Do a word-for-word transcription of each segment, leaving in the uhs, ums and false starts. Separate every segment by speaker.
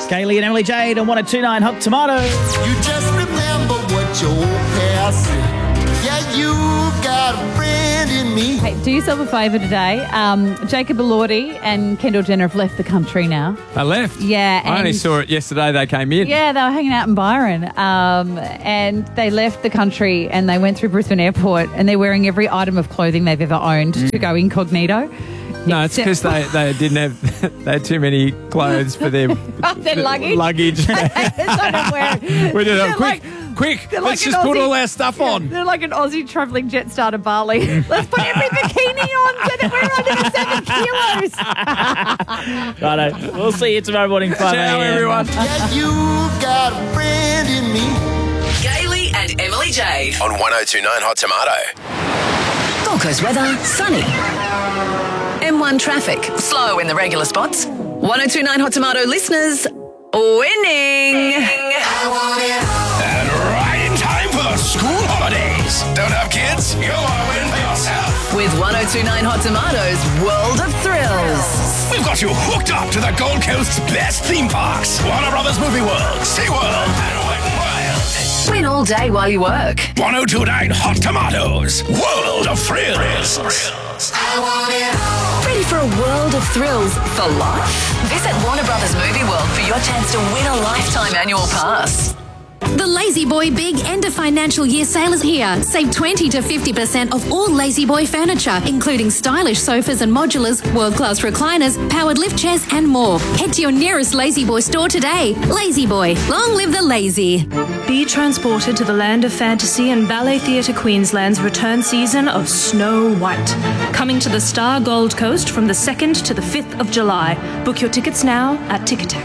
Speaker 1: Kaylee and Emily Jade on one oh two point nine Hot Tomato.
Speaker 2: You just remember what your old past said. Yeah, you got a friend in me.
Speaker 3: Hey, do yourself a favour today. Um, Jacob Elordi and Kendall Jenner have left the country now.
Speaker 4: They left?
Speaker 3: Yeah.
Speaker 4: I only saw it yesterday. They came in.
Speaker 3: Yeah, they were hanging out in Byron. Um, and they left the country and they went through Brisbane Airport and they're wearing every item of clothing they've ever owned mm. to go incognito.
Speaker 4: No, it's because they, they didn't have they had too many clothes for their,
Speaker 3: their luggage.
Speaker 4: luggage.
Speaker 3: That's what I'm wearing.
Speaker 4: We did it quick,
Speaker 3: like,
Speaker 4: quick. Let's
Speaker 3: like
Speaker 4: just
Speaker 3: Aussie,
Speaker 4: put all our stuff
Speaker 3: yeah,
Speaker 4: on.
Speaker 3: They're like an Aussie travelling jet star to Bali. Let's put every bikini on so that we're under the seven kilos.
Speaker 1: Righto. We'll see you tomorrow morning, five a.m.
Speaker 4: Ciao, everyone.
Speaker 2: Yeah, you got a friend in me.
Speaker 5: Kaylee and Emily Jade
Speaker 6: On one oh two point nine Hot Tomato.
Speaker 5: Gold Coast weather, sunny. M one traffic, slow in the regular spots. one oh two point nine Hot Tomato listeners, winning.
Speaker 6: And right in time for the school holidays. Don't have kids? You want to win for yourself.
Speaker 5: With one oh two point nine Hot Tomato's World of Thrills.
Speaker 6: We've got you hooked up to the Gold Coast's best theme parks. Warner Brothers Movie World, SeaWorld, and Wet n Wild.
Speaker 5: Win all day while you work.
Speaker 6: one oh two point nine Hot Tomatoes, World of Thrills. I want it all.
Speaker 5: Ready for a world of thrills for life? Visit Warner Brothers Movie World for your chance to win a lifetime annual pass.
Speaker 7: The Lazy Boy Big End of Financial Year sale is here. Save twenty to fifty percent off all Lazy Boy furniture, including stylish sofas and modulars, world-class recliners, powered lift chairs and more. Head to your nearest Lazy Boy store today. Lazy Boy, long live the lazy.
Speaker 8: Be transported to the land of fantasy and Ballet Theatre Queensland's return season of Snow White. Coming to the Star Gold Coast from the second to the fifth of July. Book your tickets now at Ticketek.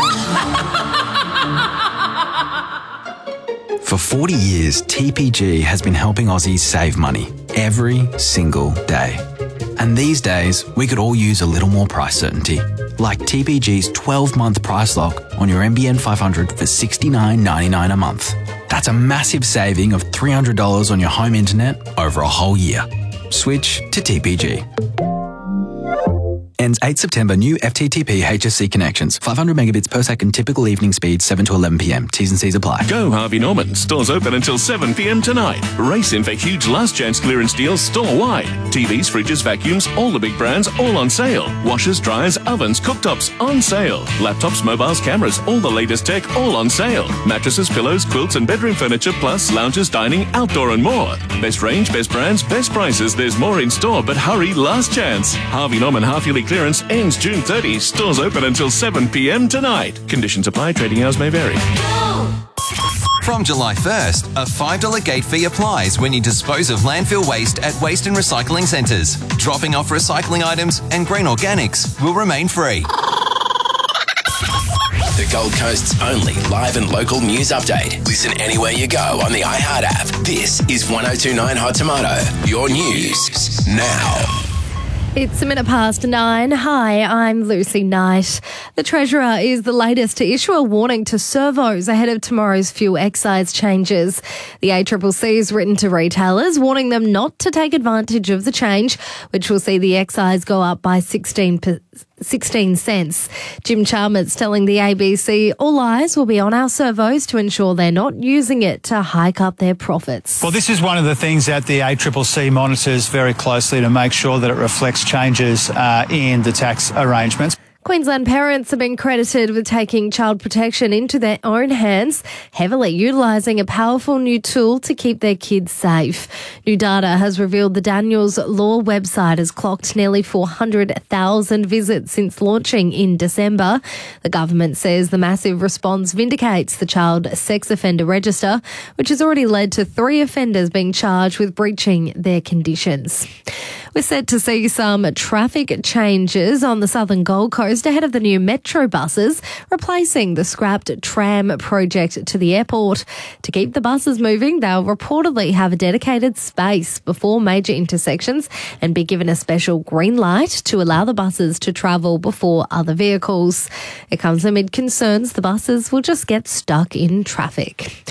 Speaker 9: For forty years, T P G has been helping Aussies save money every single day. And these days, we could all use a little more price certainty. Like T P G's twelve-month price lock on your N B N five hundred for sixty-nine ninety-nine a month. That's a massive saving of three hundred dollars on your home internet over a whole year. Switch to T P G. Ends eighth September. New F T T P H S C connections. five hundred megabits per second. Typical evening speed seven to eleven p.m. T's and C's apply.
Speaker 10: Go Harvey Norman. Stores open until seven p.m. tonight. Race in for huge last chance clearance deals store-wide. T Vs, fridges, vacuums, all the big brands, all on sale. Washers, dryers, ovens, cooktops, on sale. Laptops, mobiles, cameras, all the latest tech, all on sale. Mattresses, pillows, quilts and bedroom furniture, plus lounges, dining, outdoor and more. Best range, best brands, best prices. There's more in store, but hurry, last chance. Harvey Norman half-yearly clearance ends June thirtieth. Stores open until seven p.m. tonight. Conditions apply. Trading hours may vary.
Speaker 11: From July first, a five dollars gate fee applies when you dispose of landfill waste at waste and recycling centres. Dropping off recycling items and green organics will remain free.
Speaker 6: The Gold Coast's only live and local news update. Listen anywhere you go on the iHeart app. This is one oh two point nine Hot Tomato. Your news now.
Speaker 12: It's a minute past nine. Hi, I'm Lucy Knight. The Treasurer is the latest to issue a warning to servos ahead of tomorrow's fuel excise changes. The A C C C has written to retailers, warning them not to take advantage of the change, which will see the excise go up by sixteen cents. Jim Chalmers telling the A B C all eyes will be on our servos to ensure they're not using it to hike up their profits.
Speaker 13: Well, this is one of the things that the A C C C monitors very closely to make sure that it reflects changes uh, in the tax arrangements.
Speaker 12: Queensland parents have been credited with taking child protection into their own hands, heavily utilising a powerful new tool to keep their kids safe. New data has revealed the Daniels Law website has clocked nearly four hundred thousand visits since launching in December. The government says the massive response vindicates the Child Sex Offender Register, which has already led to three offenders being charged with breaching their conditions. We're set to see some traffic changes on the southern Gold Coast ahead of the new metro buses replacing the scrapped tram project to the airport. To keep the buses moving, they'll reportedly have a dedicated space before major intersections and be given a special green light to allow the buses to travel before other vehicles. It comes amid concerns the buses will just get stuck in traffic.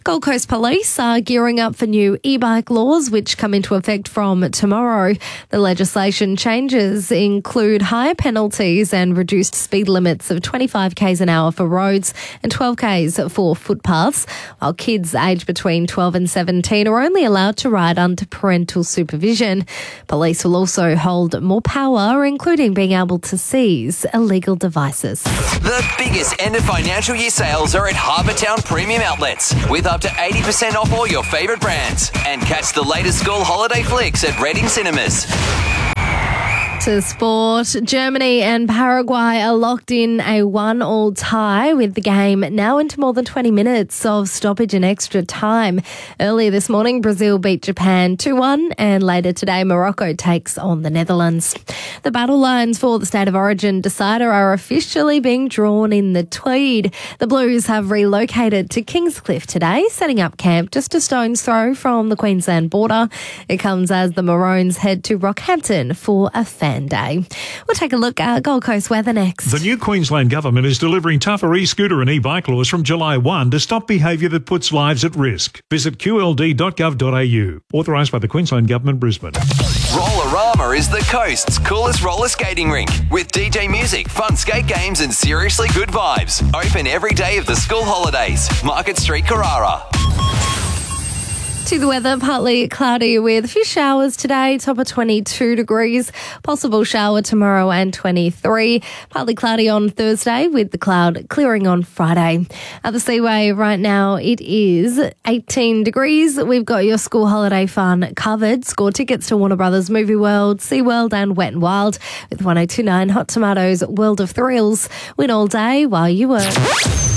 Speaker 12: Gold Coast Police are gearing up for new e-bike laws which come into effect from tomorrow. The legislation changes include higher penalties and reduced speed limits of twenty-five kays an hour for roads and twelve kays for footpaths, while kids aged between twelve and seventeen are only allowed to ride under parental supervision. Police will also hold more power, including being able to seize illegal devices.
Speaker 11: The biggest end of financial year sales are at Harbour Town Premium Outlets, with up to eighty percent off all your favourite brands. And catch the latest school holiday flicks at Reading Cinemas.
Speaker 12: To sport, Germany and Paraguay are locked in a one-all tie with the game now into more than twenty minutes of stoppage and extra time. Earlier this morning, Brazil beat Japan two one, and later today, Morocco takes on the Netherlands. The battle lines for the State of Origin decider are officially being drawn in the Tweed. The Blues have relocated to Kingscliff today, setting up camp just a stone's throw from the Queensland border. It comes as the Maroons head to Rockhampton for a fan day. We'll take a look at Gold Coast weather next.
Speaker 14: The new Queensland government is delivering tougher e-scooter and e-bike laws from July first to stop behaviour that puts lives at risk. Visit q l d dot gov dot a u. Authorised by the Queensland Government, Brisbane.
Speaker 11: Rollerama is the coast's coolest roller skating rink, with D J music, fun skate games and seriously good vibes. Open every day of the school holidays. Market Street, Carrara.
Speaker 12: To the weather, partly cloudy with a few showers today, top of twenty-two degrees. Possible shower tomorrow and twenty-three. Partly cloudy on Thursday with the cloud clearing on Friday. At the Seaway right now, it is eighteen degrees. We've got your school holiday fun covered. Score tickets to Warner Brothers Movie World, SeaWorld and Wet n Wild with one oh two point nine Hot Tomatoes World of Thrills. Win all day while you work.